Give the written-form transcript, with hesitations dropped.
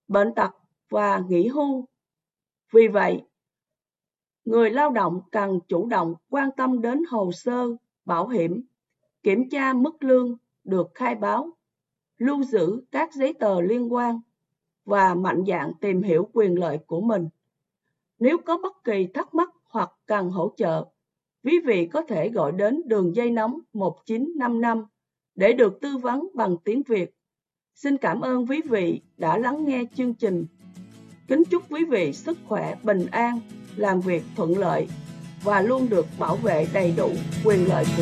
bệnh tật và nghỉ hưu. Vì vậy, người lao động cần chủ động quan tâm đến hồ sơ bảo hiểm, kiểm tra mức lương được khai báo, lưu giữ các giấy tờ liên quan và mạnh dạn tìm hiểu quyền lợi của mình. Nếu có bất kỳ thắc mắc hoặc cần hỗ trợ, quý vị có thể gọi đến đường dây nóng 1955 để được tư vấn bằng tiếng Việt. Xin cảm ơn quý vị đã lắng nghe chương trình. Kính chúc quý vị sức khỏe, bình an, làm việc thuận lợi và luôn được bảo vệ đầy đủ quyền lợi của